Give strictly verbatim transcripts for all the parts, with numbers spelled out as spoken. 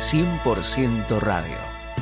cien por ciento Radio.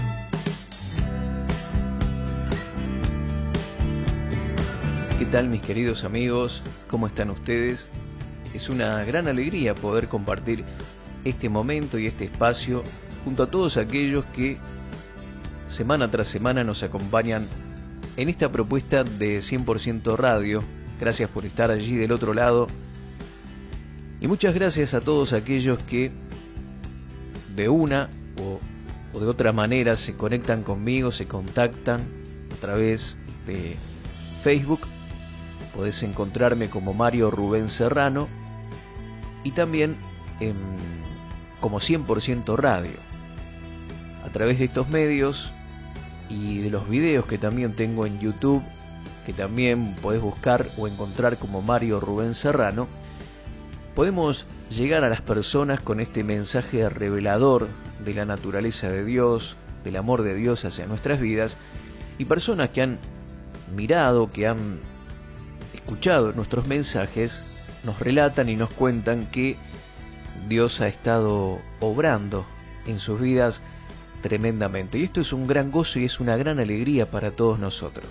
¿Qué tal, mis queridos amigos? ¿Cómo están ustedes? Es una gran alegría poder compartir este momento y este espacio junto a todos aquellos que semana tras semana nos acompañan en esta propuesta de cien por ciento Radio. Gracias por estar allí del otro lado. Y muchas gracias a todos aquellos que de una o, o de otra manera se conectan conmigo, se contactan a través de Facebook. Podés encontrarme como Mario Rubén Serrano y también en, como cien por ciento Radio. A través de estos medios y de los videos que también tengo en YouTube, que también podés buscar o encontrar como Mario Rubén Serrano, podemos llegar a las personas con este mensaje revelador de la naturaleza de Dios, del amor de Dios hacia nuestras vidas, y personas que han mirado, que han escuchado nuestros mensajes, nos relatan y nos cuentan que Dios ha estado obrando en sus vidas tremendamente. Y esto es un gran gozo y es una gran alegría para todos nosotros.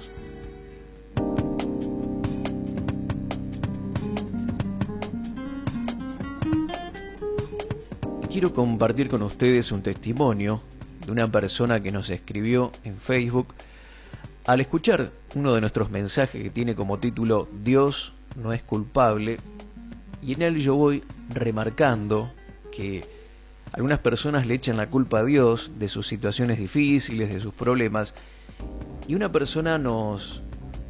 Quiero compartir con ustedes un testimonio de una persona que nos escribió en Facebook al escuchar uno de nuestros mensajes que tiene como título Dios no es culpable, y en él yo voy remarcando que algunas personas le echan la culpa a Dios de sus situaciones difíciles, de sus problemas, y una persona nos,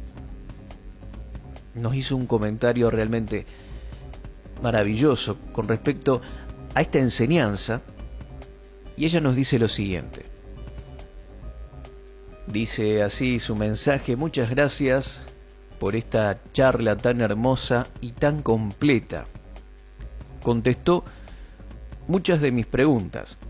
nos hizo un comentario realmente maravilloso con respecto a esta enseñanza, y ella nos dice lo siguiente. Dice así su mensaje: muchas gracias por esta charla tan hermosa y tan completa. Contestó muchas de mis preguntas.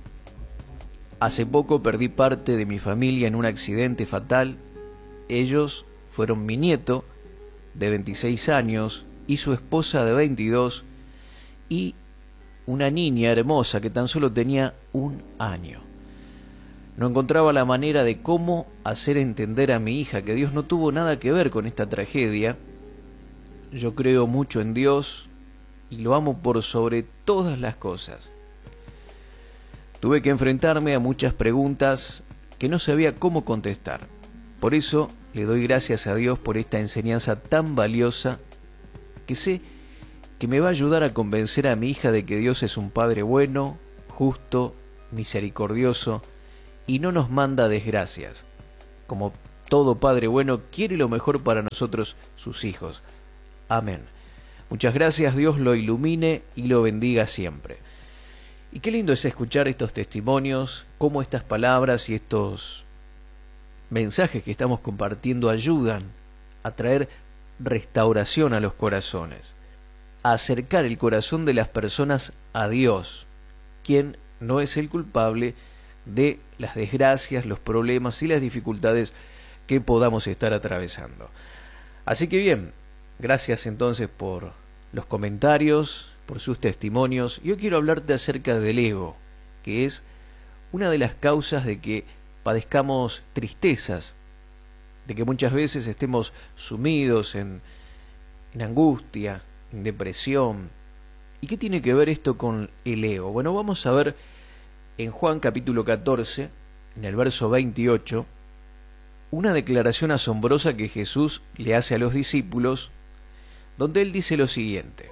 Hace poco perdí parte de mi familia en un accidente fatal. Ellos fueron mi nieto de veintiséis años y su esposa de veintidós y una niña hermosa que tan solo tenía un año. No encontraba la manera de cómo hacer entender a mi hija que Dios no tuvo nada que ver con esta tragedia. Yo creo mucho en Dios y lo amo por sobre todas las cosas. Tuve que enfrentarme a muchas preguntas que no sabía cómo contestar. Por eso le doy gracias a Dios por esta enseñanza tan valiosa que sé que me va a ayudar a convencer a mi hija de que Dios es un Padre bueno, justo, misericordioso y no nos manda desgracias. Como todo Padre bueno, quiere lo mejor para nosotros, sus hijos. Amén. Muchas gracias, Dios lo ilumine y lo bendiga siempre. Y qué lindo es escuchar estos testimonios, cómo estas palabras y estos mensajes que estamos compartiendo ayudan a traer restauración a los corazones, a acercar el corazón de las personas a Dios, quien no es el culpable de las desgracias, los problemas y las dificultades que podamos estar atravesando. Así que bien, gracias entonces por los comentarios, por sus testimonios. Yo quiero hablarte acerca del ego, que es una de las causas de que padezcamos tristezas, de que muchas veces estemos sumidos en, en angustia, en depresión. ¿Y qué tiene que ver esto con el ego? Bueno, vamos a ver en Juan capítulo catorce, en el verso veintiocho, una declaración asombrosa que Jesús le hace a los discípulos, donde él dice lo siguiente: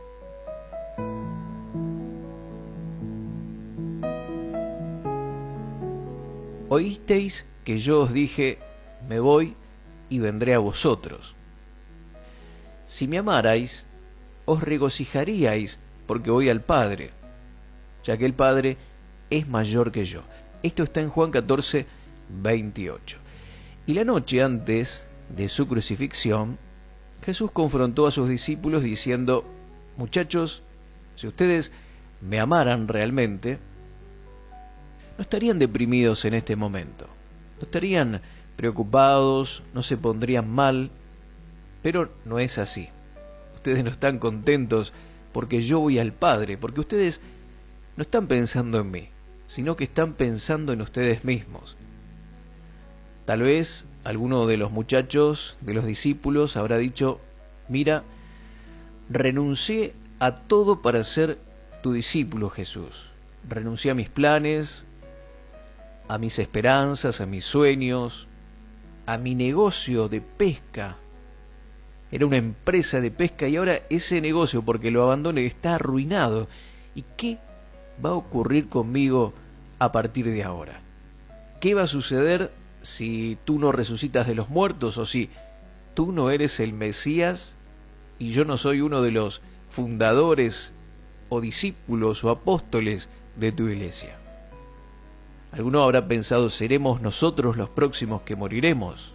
oísteis que yo os dije, me voy y vendré a vosotros. Si me amarais, os regocijaríais porque voy al Padre, ya que el Padre es mayor que yo. Esto está en Juan catorce, veintiocho. Y la noche antes de su crucifixión, Jesús confrontó a sus discípulos diciendo: muchachos, si ustedes me amaran realmente, no estarían deprimidos en este momento, no estarían preocupados, no se pondrían mal, pero no es así. Ustedes no están contentos porque yo voy al Padre, porque ustedes no están pensando en mí, sino que están pensando en ustedes mismos. Tal vez alguno de los muchachos, de los discípulos, habrá dicho: mira, renuncié a todo para ser tu discípulo, Jesús. Renuncié a mis planes, a mis esperanzas, a mis sueños, a mi negocio de pesca. Era una empresa de pesca y ahora ese negocio, porque lo abandoné, está arruinado. ¿Y qué va a ocurrir conmigo a partir de ahora? ¿Qué va a suceder si tú no resucitas de los muertos, o si tú no eres el Mesías y yo no soy uno de los fundadores o discípulos o apóstoles de tu iglesia? Alguno habrá pensado: ¿seremos nosotros los próximos que moriremos?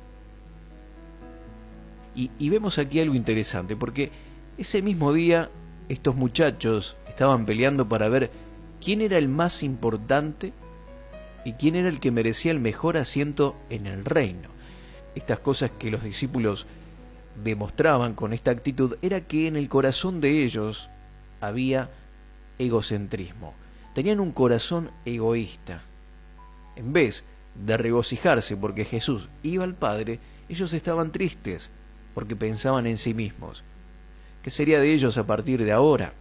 Y, y vemos aquí algo interesante, porque ese mismo día estos muchachos estaban peleando para ver quién era el más importante y quién era el que merecía el mejor asiento en el reino. Estas cosas que los discípulos demostraban con esta actitud era que en el corazón de ellos había egocentrismo. Tenían un corazón egoísta. En vez de regocijarse porque Jesús iba al Padre, ellos estaban tristes porque pensaban en sí mismos. ¿Qué sería de ellos a partir de ahora?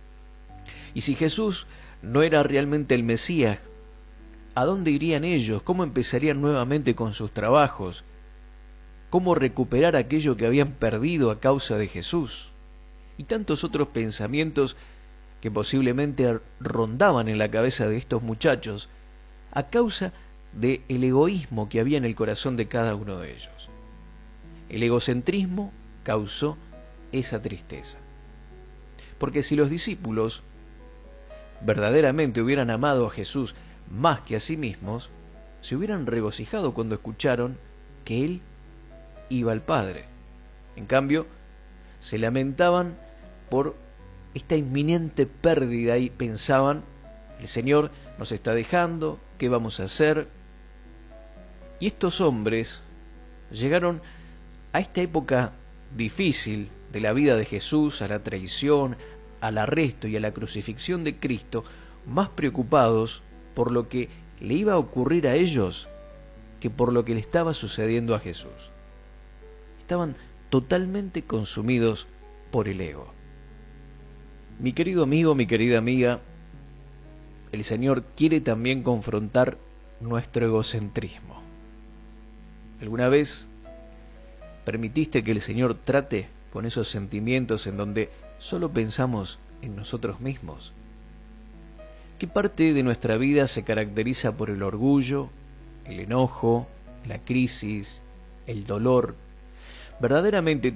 Y si Jesús no era realmente el Mesías, ¿a dónde irían ellos? ¿Cómo empezarían nuevamente con sus trabajos? ¿Cómo recuperar aquello que habían perdido a causa de Jesús? Y tantos otros pensamientos que posiblemente rondaban en la cabeza de estos muchachos a causa del egoísmo que había en el corazón de cada uno de ellos. El egocentrismo causó esa tristeza. Porque si los discípulos verdaderamente hubieran amado a Jesús más que a sí mismos, se hubieran regocijado cuando escucharon que Él iba al Padre. En cambio, se lamentaban por esta inminente pérdida y pensaban: el Señor nos está dejando, ¿qué vamos a hacer? Y estos hombres llegaron a esta época difícil de la vida de Jesús, a la traición, al arresto y a la crucifixión de Cristo, más preocupados por lo que le iba a ocurrir a ellos que por lo que le estaba sucediendo a Jesús. Estaban totalmente consumidos por el ego. Mi querido amigo, mi querida amiga, el Señor quiere también confrontar nuestro egocentrismo. ¿Alguna vez permitiste que el Señor trate con esos sentimientos en donde solo pensamos en nosotros mismos? ¿Qué parte de nuestra vida se caracteriza por el orgullo, el enojo, la crisis, el dolor? Verdaderamente